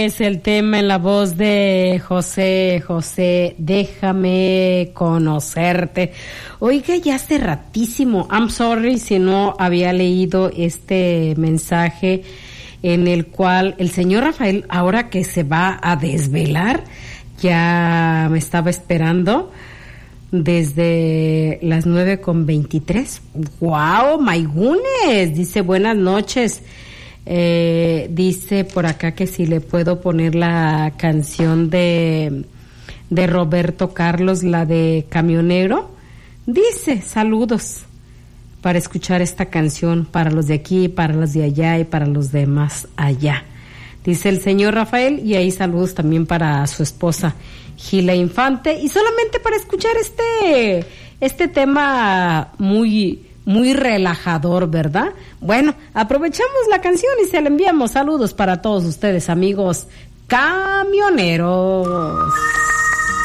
Es el tema en la voz de José José, déjame conocerte. Oiga, ya hace ratísimo, I'm sorry si no había leído este mensaje en el cual el señor Rafael, ahora que se va a desvelar, ya me estaba esperando desde las 9:23. ¡Wow, my goodness! Dice, buenas noches. Dice por acá que si le puedo poner la canción de Roberto Carlos, la de Camionero. Dice, saludos para escuchar esta canción para los de aquí, para los de allá y para los demás allá. Dice el señor Rafael, y ahí saludos también para su esposa Gila Infante, y solamente para escuchar este tema muy relajador, ¿verdad? Bueno, aprovechamos la canción y se la enviamos. Saludos para todos ustedes, amigos camioneros.